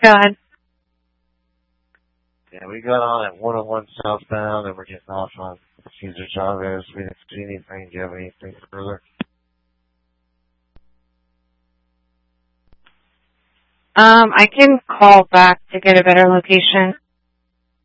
Go ahead. Yeah, we got on at 101 southbound and we're getting off on Cesar Chavez. We didn't see anything. Do you have anything further? I can call back to get a better location.